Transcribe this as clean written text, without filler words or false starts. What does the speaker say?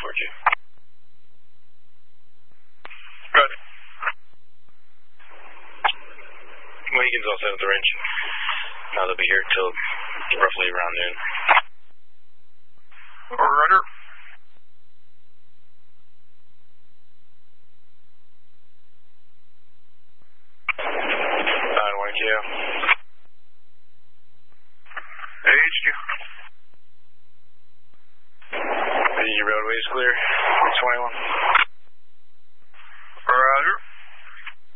4G. Roger. Wiggins all set at the range. Now they'll be here till roughly around noon. Roger. HQ. HQ. The roadway is clear. 21.